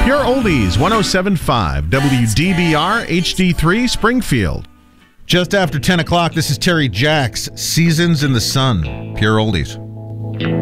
Pure Oldies, 107.5 WDBR HD3 Springfield. Just after 10 o'clock, this is Terry Jacks, Seasons in the Sun. Pure Oldies.